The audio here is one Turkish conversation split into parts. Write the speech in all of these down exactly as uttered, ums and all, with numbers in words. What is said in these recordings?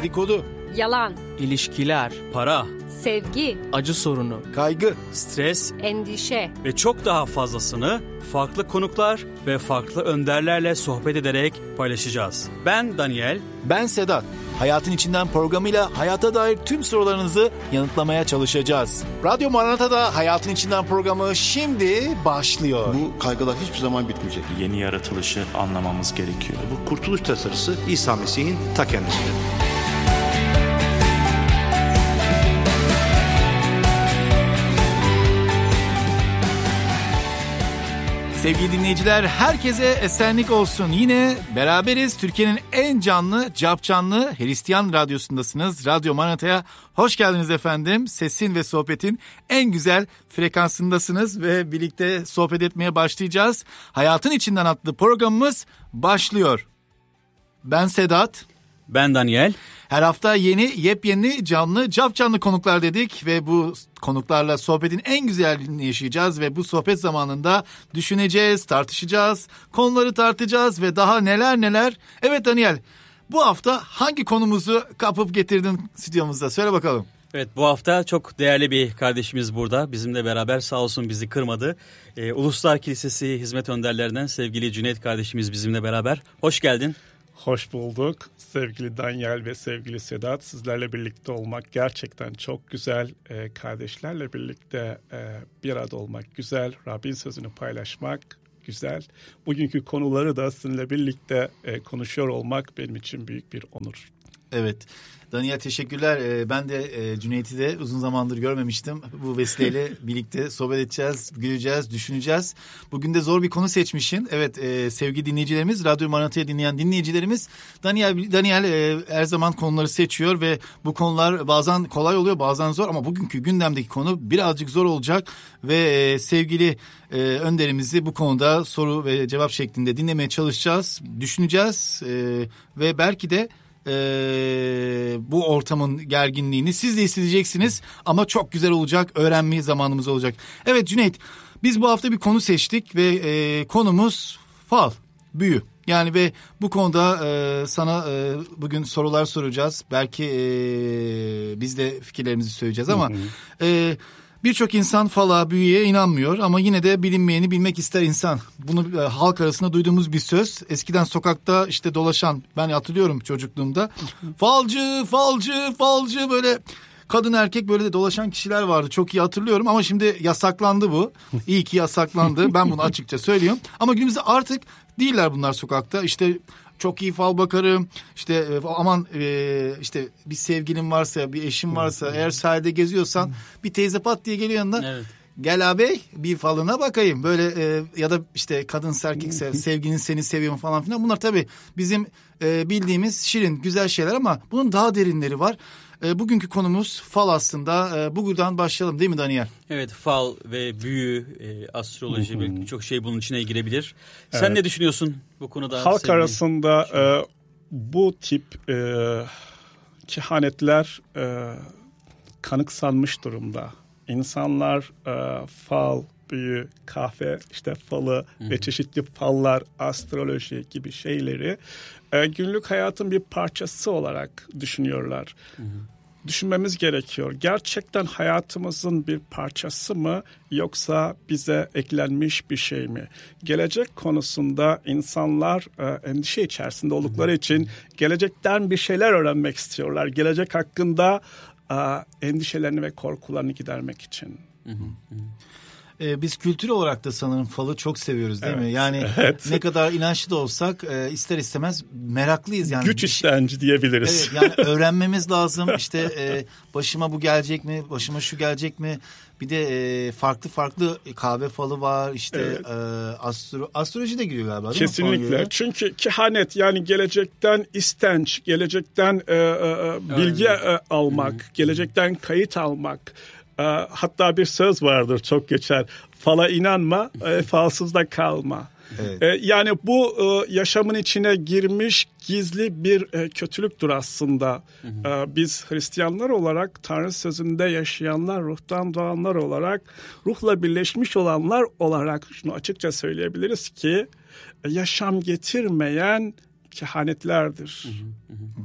dedikodu, yalan, ilişkiler, para, sevgi, acı sorunu, kaygı, stres endişe ve çok daha fazlasını farklı konuklar ve farklı önderlerle sohbet ederek paylaşacağız. Ben Daniel. ben Sedat. Hayatın İçinden programıyla hayata dair tüm sorularınızı yanıtlamaya çalışacağız. Radyo Maranata'da Hayatın İçinden programı şimdi başlıyor. Bu kaygılar hiçbir zaman bitmeyecek. Yeni yaratılışı anlamamız gerekiyor. Bu kurtuluş tasarısı İsa Mesih'in ta kendisidir. Sevgili dinleyiciler, herkese esenlik olsun. Yine beraberiz. Türkiye'nin en canlı, cap canlı Hristiyan radyosundasınız. Radyo Maranata'ya hoş geldiniz efendim. Sesin ve sohbetin en güzel frekansındasınız ve birlikte sohbet etmeye başlayacağız. Hayatın İçinden adlı programımız başlıyor. Ben Sedat. Ben Daniel. Her hafta yeni, yepyeni, canlı, cap canlı konuklar dedik ve bu konuklarla sohbetin en güzelliğini yaşayacağız ve bu sohbet zamanında düşüneceğiz, tartışacağız, konuları tartacağız ve daha neler neler. Evet Daniel, bu hafta hangi konumuzu kapıp getirdin stüdyomuzda? Söyle bakalım. Evet, bu hafta çok değerli bir kardeşimiz burada. Bizimle beraber, sağ olsun bizi kırmadı. Ee, Uluslar Kilisesi hizmet önderlerinden sevgili Cüneyt kardeşimiz bizimle beraber. Hoş geldin. Hoş bulduk. Sevgili Daniel ve sevgili Sedat, sizlerle birlikte olmak gerçekten çok güzel. Ee, kardeşlerle birlikte e, bir arada olmak güzel. Rabbin sözünü paylaşmak güzel. Bugünkü konuları da sizinle birlikte e, konuşuyor olmak benim için büyük bir onur. Evet. Daniel teşekkürler. Ben de Cüneyt'i de uzun zamandır görmemiştim. Bu vesileyle birlikte sohbet edeceğiz, güleceğiz, düşüneceğiz. Bugün de zor bir konu seçmişsin. Evet sevgili dinleyicilerimiz, Radyo Maranata'yı dinleyen dinleyicilerimiz, Daniel, Daniel her zaman konuları seçiyor ve bu konular bazen kolay oluyor, bazen zor ama bugünkü gündemdeki konu birazcık zor olacak ve sevgili önderimizi bu konuda soru ve cevap şeklinde dinlemeye çalışacağız, düşüneceğiz ve belki de Ee, bu ortamın gerginliğini siz de hissedeceksiniz ama çok güzel olacak, öğrenme zamanımız olacak. Evet Cüneyt, biz bu hafta bir konu seçtik ve e, konumuz fal, büyü. Yani ve bu konuda e, sana e, bugün sorular soracağız. Belki e, biz de fikirlerimizi söyleyeceğiz ama... Hı hı. E, Birçok insan fala, büyüye inanmıyor ama yine de bilinmeyeni bilmek ister insan. Bunu e, halk arasında duyduğumuz bir söz. Eskiden sokakta işte dolaşan, ben hatırlıyorum çocukluğumda. Falcı, falcı, falcı böyle kadın erkek böyle de dolaşan kişiler vardı. Çok iyi hatırlıyorum ama şimdi yasaklandı bu. İyi ki yasaklandı. Ben bunu açıkça söylüyorum. Ama günümüzde artık değiller bunlar sokakta. İşte... Çok iyi fal bakarım. İşte aman e, işte bir sevgilin varsa, bir eşin varsa, eğer sahilde geziyorsan bir teyze pat diye geliyor yanına. Evet. Gel abi bir falına bakayım. Böyle e, ya da işte kadınsa erkekse sevgilin seni seviyor mu falan filan. Bunlar tabii bizim e, bildiğimiz şirin, güzel şeyler ama bunun daha derinleri var. E, bugünkü konumuz fal aslında. E, buradan başlayalım değil mi Daniel? Evet, fal ve büyü, e, astroloji, birçok şey bunun içine girebilir. Sen Evet. ne düşünüyorsun bu konuda? Halk sevgili? arasında e, bu tip e, kehanetler e, kanıksanmış durumda. İnsanlar e, fal, büyü, kahve, işte falı Hı-hı. ve çeşitli fallar, astroloji gibi şeyleri e, günlük hayatın bir parçası olarak düşünüyorlar. Hı-hı. Düşünmemiz gerekiyor. Gerçekten hayatımızın bir parçası mı yoksa bize eklenmiş bir şey mi? Gelecek konusunda insanlar e, endişe içerisinde oldukları Hı-hı. için gelecekten bir şeyler öğrenmek istiyorlar. Gelecek hakkında e, endişelerini ve korkularını gidermek için. Hı hı. Ee, biz kültür olarak da sanırım falı çok seviyoruz değil evet, mi? Yani evet. ne kadar inançlı da olsak e, ister istemez meraklıyız. Yani güç istenci diyebiliriz. Evet, yani öğrenmemiz lazım. İşte e, başıma bu gelecek mi? Başıma şu gelecek mi? Bir de e, farklı farklı kahve falı var. İşte evet. e, astro, astroloji de giriyor galiba değil Kesinlikle. mi? Çünkü kehanet yani gelecekten istenç, gelecekten e, e, bilgi e, almak, Hı-hı. gelecekten kayıt almak. Hatta bir söz vardır çok geçer. Fala inanma, e, falsızda kalma. Evet. E, yani bu e, yaşamın içine girmiş gizli bir e, kötülüktür aslında. Hı hı. E, biz Hristiyanlar olarak Tanrı sözünde yaşayanlar, ruhtan doğanlar olarak, ruhla birleşmiş olanlar olarak şunu açıkça söyleyebiliriz ki e, yaşam getirmeyen kehanetlerdir. Hı hı hı.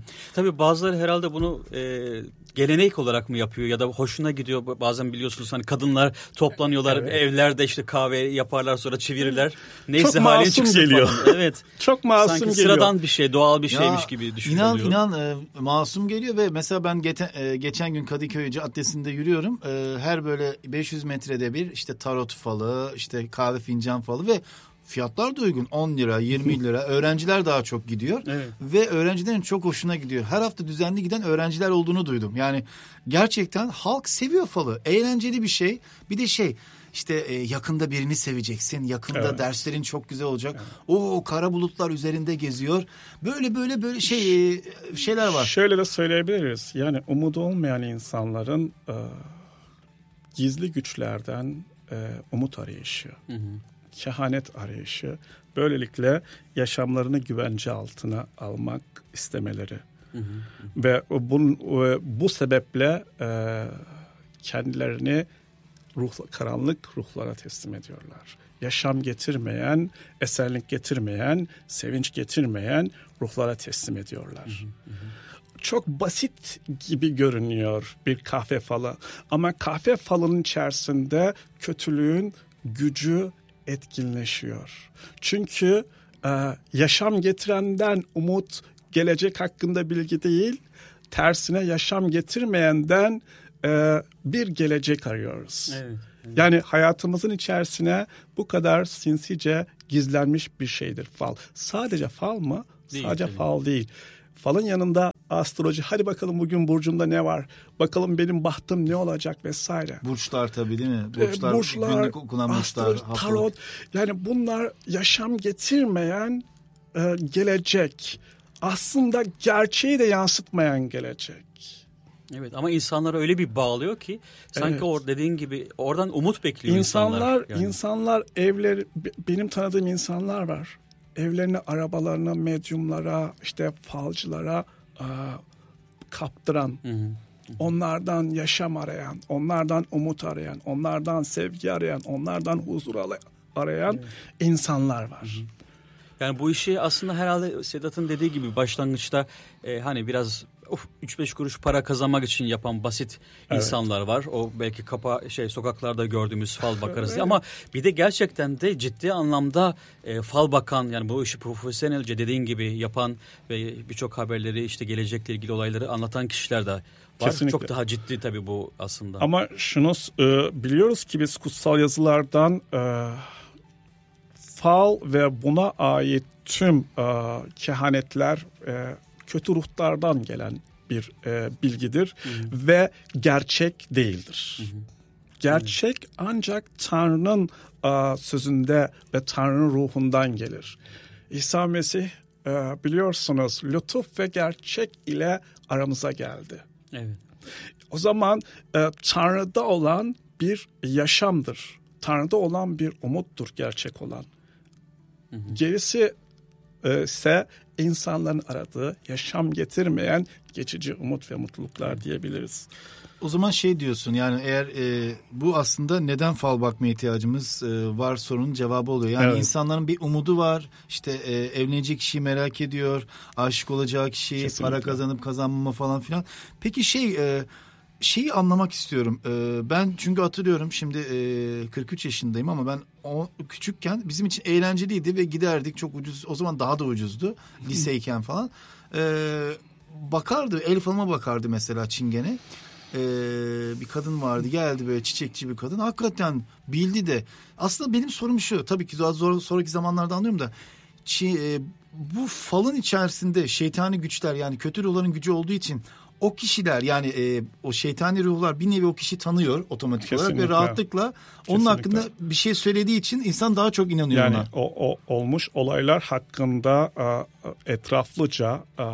Tabii bazıları herhalde bunu e, gelenek olarak mı yapıyor ya da hoşuna gidiyor. Bazen biliyorsunuz hani kadınlar toplanıyorlar, evet. evlerde işte kahve yaparlar, sonra çevirirler. Neyse çok halin masum çıksın geliyor. Falan. Evet. Çok masum Sanki geliyor. sıradan bir şey, doğal bir ya, şeymiş gibi düşünülüyor. İnan inan e, masum geliyor ve mesela ben geçen, e, geçen gün Kadıköy Caddesi'nde yürüyorum. E, her böyle beş yüz metrede bir işte tarot falı, işte kahve fincan falı ve fiyatlar da uygun. on lira, yirmi lira. Öğrenciler daha çok gidiyor. Evet. Ve öğrencilerin çok hoşuna gidiyor. Her hafta düzenli giden öğrenciler olduğunu duydum. Yani gerçekten halk seviyor falı. Eğlenceli bir şey. Bir de şey işte e, yakında birini seveceksin. Yakında evet. derslerin çok güzel olacak. Evet. O kara bulutlar üzerinde geziyor. Böyle böyle böyle şey e, şeyler var. Şöyle de söyleyebiliriz. Yani umudu olmayan insanların e, gizli güçlerden e, umut arayışı. Hı hı. Kehanet arayışı, böylelikle yaşamlarını güvence altına almak istemeleri. Hı hı. Ve bu, bu sebeple e, kendilerini ruh, karanlık ruhlara teslim ediyorlar. Yaşam getirmeyen, esenlik getirmeyen, sevinç getirmeyen ruhlara teslim ediyorlar. Hı hı hı. Çok basit gibi görünüyor bir kahve falı. Ama kahve falının içerisinde kötülüğün gücü etkinleşiyor. Çünkü e, yaşam getirenden umut, gelecek hakkında bilgi değil, tersine yaşam getirmeyenden e, bir gelecek arıyoruz. Evet, evet. Yani hayatımızın içerisine bu kadar sinsice gizlenmiş bir şeydir fal. Sadece fal mı? Değil, Sadece değil. fal değil. Falın yanında astroloji, hadi bakalım bugün burcumda ne var? Bakalım benim bahtım ne olacak vesaire. Burçlar tabii değil mi? Burçlar, e, burçlar günlük okunan burçlar. Tarot. Yani bunlar yaşam getirmeyen e, gelecek. Aslında gerçeği de yansıtmayan gelecek. Evet, ama insanlara öyle bir bağlıyor ki sanki evet. or dediğin gibi oradan umut bekliyor insanlar. İnsanlar, yani. insanlar evleri, benim tanıdığım insanlar var. Evlerini, arabalarını medyumlara, işte falcılara e, kaptıran, hı hı. onlardan yaşam arayan, onlardan umut arayan, onlardan sevgi arayan, onlardan huzur arayan evet. insanlar var. Hı hı. Yani bu işi aslında herhalde Sedat'ın dediği gibi başlangıçta e, hani biraz of üç beş kuruş para kazanmak için yapan basit evet. insanlar var. O belki kapa şey sokaklarda gördüğümüz fal bakarız diye. Ama bir de gerçekten de ciddi anlamda e, fal bakan, yani bu işi profesyonelce dediğin gibi yapan ve birçok haberleri, işte gelecekle ilgili olayları anlatan kişiler de var. Kesinlikle. Çok daha ciddi tabii bu aslında. Ama şunu e, biliyoruz ki biz kutsal yazılardan e, fal ve buna ait tüm e, kehanetler e, kötü ruhlardan gelen bir e, bilgidir. Hı hı. Ve gerçek değildir. Hı hı. Gerçek hı. ancak Tanrı'nın e, sözünde ve Tanrı'nın ruhundan gelir. İsa Mesih e, biliyorsunuz lütuf ve gerçek ile aramıza geldi. Evet. O zaman e, Tanrı'da olan bir yaşamdır. Tanrı'da olan bir umuttur gerçek olan. Hı hı. Gerisi e, ise insanların aradığı yaşam getirmeyen geçici umut ve mutluluklar diyebiliriz. O zaman şey diyorsun, yani eğer e, bu aslında neden fal bakmaya ihtiyacımız e, var sorunun cevabı oluyor. Yani evet. insanların bir umudu var, işte e, evlenecek kişiyi merak ediyor, aşık olacağı kişiyi, kesinlikle. Para kazanıp kazanmama falan filan. Peki şey e, şeyi anlamak istiyorum. E, ben çünkü hatırlıyorum şimdi e, kırk üç yaşındayım ama ben o küçükken bizim için eğlenceliydi ve giderdik, çok ucuz, o zaman daha da ucuzdu liseyken falan. E, bakardı, el falıma bakardı mesela Çingene. Ee, bir kadın vardı, geldi böyle çiçekçi bir kadın, hakikaten bildi de. Aslında benim sorum şu, tabii ki daha zor, sonraki zamanlarda anlıyorum da çi, e, bu falın içerisinde şeytani güçler, yani kötü ruhların gücü olduğu için o kişiler, yani e, o şeytani ruhlar bir nevi o kişi tanıyor otomatik kesinlikle. Olarak ve rahatlıkla kesinlikle. Onun hakkında bir şey söylediği için insan daha çok inanıyor yani ona. O, o olmuş olaylar hakkında a, etraflıca a,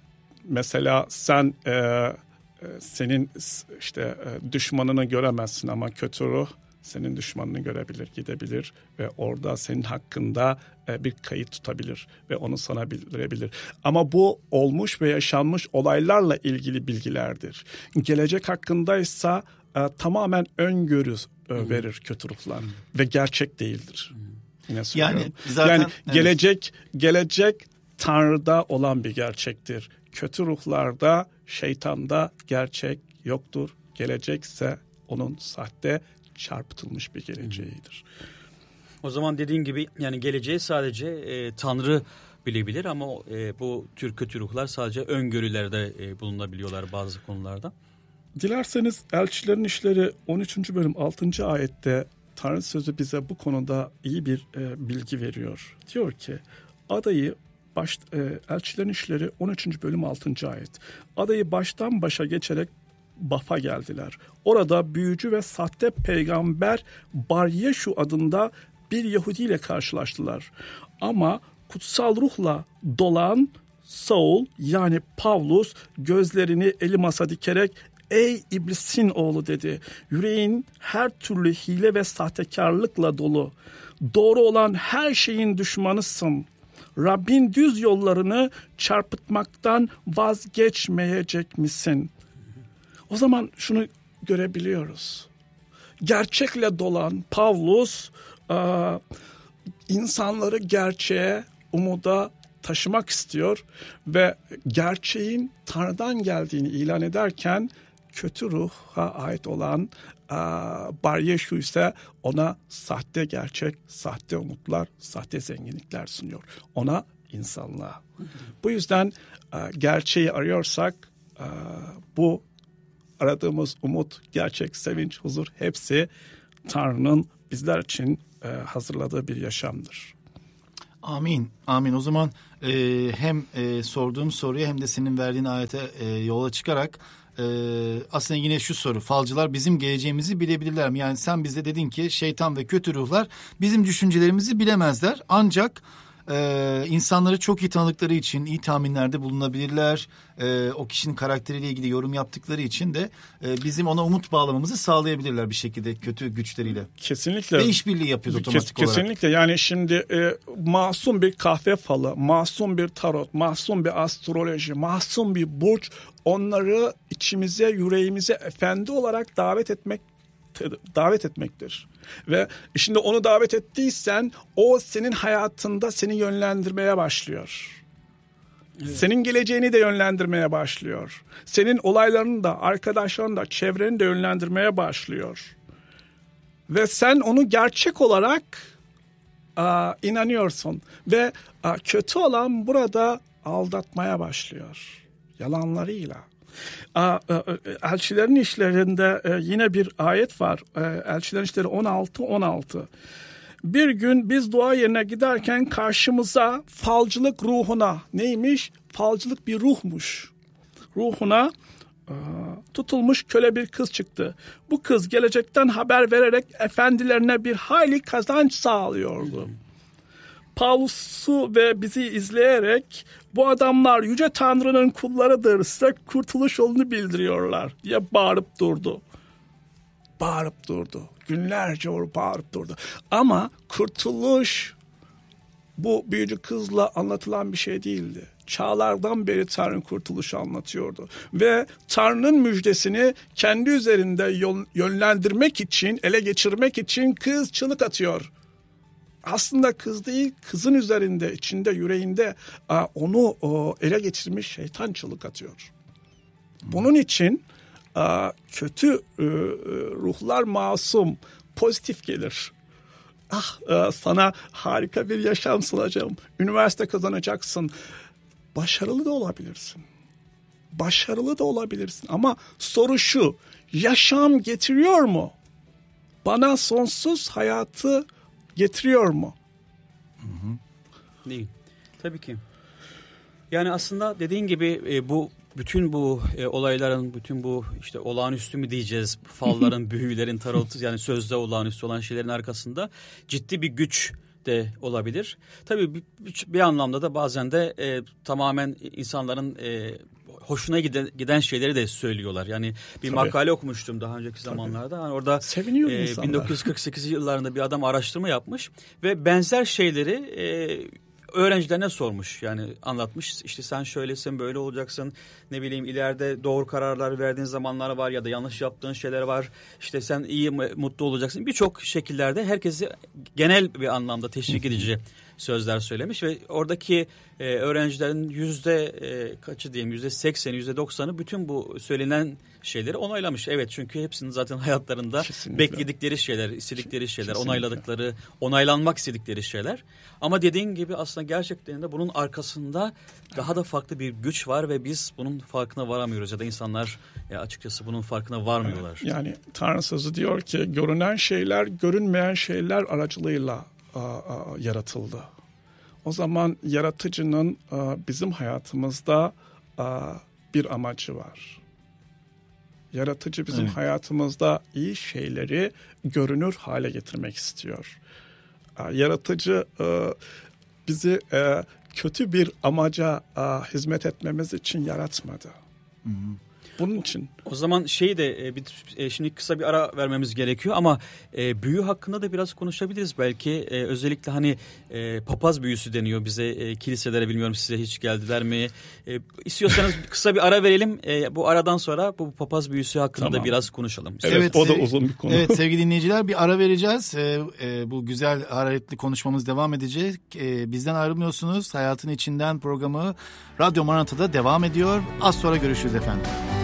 mesela sen e, senin işte düşmanını göremezsin ama kötü ruh senin düşmanını görebilir, gidebilir ve orada senin hakkında bir kayıt tutabilir ve onu sana bildirebilir. Ama bu olmuş ve yaşanmış olaylarla ilgili bilgilerdir. Gelecek hakkındaysa tamamen öngörü verir hmm. kötü ruhlar hmm. ve gerçek değildir. Hmm. Yine söylüyorum. Yani zaten yani gelecek evet. gelecek Tanrı'da olan bir gerçektir. kötü ruhlarda, şeytanda gerçek yoktur. Gelecekse onun sahte, çarpıtılmış bir geleceğidir. O zaman dediğin gibi yani geleceği sadece e, Tanrı bilebilir ama e, bu tür kötü ruhlar sadece öngörülerde e, bulunabiliyorlar bazı konularda. Dilerseniz Elçilerin İşleri on üçüncü bölüm altıncı ayette Tanrı sözü bize bu konuda iyi bir e, bilgi veriyor. Diyor ki adayı baş, e, Elçilerin İşleri on üçüncü bölüm altıncı ayet. Adayı baştan başa geçerek Baf'a geldiler. Orada büyücü ve sahte peygamber Bar-Yeşu adında bir Yahudi ile karşılaştılar. Ama kutsal ruhla dolan Saul yani Pavlus gözlerini Elimas'a dikerek ey iblisin oğlu dedi. Yüreğin her türlü hile ve sahtekarlıkla dolu. Doğru olan her şeyin düşmanısın. Rabbin düz yollarını çarpıtmaktan vazgeçmeyecek misin? O zaman şunu görebiliyoruz. Gerçekle dolan Pavlus insanları gerçeğe, umuda taşımak istiyor ve gerçeğin Tanrı'dan geldiğini ilan ederken kötü ruha ait olan Bar-Yeşu ise ona sahte gerçek, sahte umutlar, sahte zenginlikler sunuyor. Ona insanlığa. Bu yüzden gerçeği arıyorsak bu aradığımız umut, gerçek, sevinç, huzur hepsi Tanrı'nın bizler için hazırladığı bir yaşamdır. Amin. Amin. O zaman e, hem e, sorduğum soruya hem de senin verdiğin ayete e, yola çıkarak e, aslında yine şu soru. Falcılar bizim geleceğimizi bilebilirler mi? Yani sen bize dedin ki şeytan ve kötü ruhlar bizim düşüncelerimizi bilemezler. Ancak e, insanları çok iyi tanıdıkları için iyi tahminlerde bulunabilirler. E, o kişinin karakteriyle ilgili yorum yaptıkları için de e, bizim ona umut bağlamamızı sağlayabilirler bir şekilde kötü güçleriyle. Kesinlikle. Ve işbirliği yapıyoruz otomatik Kes, olarak. Kesinlikle yani şimdi e, masum bir kahve falı, masum bir tarot, masum bir astroloji, masum bir burç onları içimize, yüreğimize efendi olarak davet etmek davet etmektir. Ve şimdi onu davet ettiysen o senin hayatında seni yönlendirmeye başlıyor. Evet. Senin geleceğini de yönlendirmeye başlıyor. Senin olaylarını da, arkadaşlarını da, çevreni de yönlendirmeye başlıyor. Ve sen onu gerçek olarak a, inanıyorsun. Ve a, kötü olan burada aldatmaya başlıyor. Yalanlarıyla. Elçilerin İşleri'nde yine bir ayet var. Elçilerin İşleri on altı on altı. Bir gün biz dua yerine giderken karşımıza falcılık ruhuna, neymiş? Falcılık bir ruhmuş. Ruhuna tutulmuş köle bir kız çıktı. Bu kız gelecekten haber vererek efendilerine bir hayli kazanç sağlıyordu. Pavlus'u ve bizi izleyerek bu adamlar Yüce Tanrı'nın kullarıdır, size kurtuluş yolunu bildiriyorlar diye bağırıp durdu. Bağırıp durdu. Günlerce o bağırıp durdu. Ama kurtuluş bu büyücü kızla anlatılan bir şey değildi. Çağlardan beri Tanrı'nın kurtuluşu anlatıyordu. Ve Tanrı'nın müjdesini kendi üzerinde yönlendirmek için, ele geçirmek için kız çığlık atıyor. Aslında kız değil, kızın üzerinde, içinde, yüreğinde onu ele geçirmiş şeytan çığlık atıyor. Bunun için kötü ruhlar masum, pozitif gelir. Ah sana harika bir yaşam sunacağım. Üniversite kazanacaksın. Başarılı da olabilirsin. Başarılı da olabilirsin. Ama soru şu, yaşam getiriyor mu? Bana sonsuz hayatı getiriyor mu? Hı hı. Değil. Tabii ki. Yani aslında dediğin gibi e, bu bütün bu e, olayların, bütün bu işte olağanüstü mü diyeceğiz, falların, büyülerin, tarot yani sözde olağanüstü olan şeylerin arkasında ciddi bir güç de olabilir. Tabii bir, bir anlamda da bazen de e, tamamen insanların e, hoşuna giden, giden şeyleri de söylüyorlar. Yani bir Tabii. makale okumuştum daha önceki zamanlarda. Hani orada e, bin dokuz yüz kırk sekiz yıllarında bir adam araştırma yapmış ve benzer şeyleri e, öğrencilerine sormuş. Yani anlatmış. İşte sen şöylesin, böyle olacaksın. Ne bileyim ileride doğru kararlar verdiğin zamanlar var ya da yanlış yaptığın şeyler var. İşte sen iyi, mutlu olacaksın. Birçok şekillerde herkesi genel bir anlamda teşvik edici sözler söylemiş ve oradaki e, öğrencilerin yüzde e, kaçı diyeyim yüzde sekseni, yüzde doksanı bütün bu söylenen şeyleri onaylamış. Evet, çünkü hepsinin zaten hayatlarında Kesinlikle. bekledikleri şeyler, istedikleri şeyler, Kesinlikle. onayladıkları, onaylanmak istedikleri şeyler. Ama dediğin gibi aslında gerçekten de bunun arkasında daha da farklı bir güç var ve biz bunun farkına varamıyoruz ya da insanlar ya açıkçası bunun farkına varmıyorlar. Yani Tanrı sözü diyor ki görünen şeyler görünmeyen şeyler aracılığıyla a, a, yaratıldı. O zaman yaratıcının a, bizim hayatımızda a, bir amacı var. Yaratıcı bizim Evet. hayatımızda iyi şeyleri görünür hale getirmek istiyor. A, yaratıcı a, bizi a, kötü bir amaca a, hizmet etmemiz için yaratmadı. Hı hı. Bunun için. O zaman şeyi de e, bir, e, şimdi kısa bir ara vermemiz gerekiyor ama e, büyü hakkında da biraz konuşabiliriz belki. E, özellikle hani e, papaz büyüsü deniyor bize e, kiliselere, bilmiyorum size hiç geldiler mi? E, istiyorsanız kısa bir ara verelim. E, bu aradan sonra bu papaz büyüsü hakkında Tamam. da biraz konuşalım. Evet, Evet, o da sev- uzun bir konu. Evet sevgili dinleyiciler, bir ara vereceğiz. Ee, e, bu güzel hararetli konuşmamız devam edecek. Ee, bizden ayrılmıyorsunuz. Hayatın İçinden programı Radyo Maranata'da devam ediyor. Az sonra görüşürüz efendim.